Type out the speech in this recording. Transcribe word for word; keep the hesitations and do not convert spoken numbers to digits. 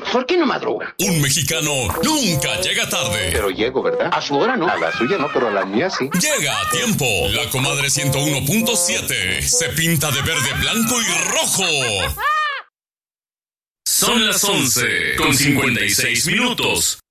¿Por qué no madruga? Un mexicano nunca llega tarde. Pero llego, ¿verdad? A su hora no. A la suya no, pero a la mía sí. Llega a tiempo. La comadre ciento uno punto siete se pinta de verde, blanco y rojo. Son las once con cincuenta y seis minutos.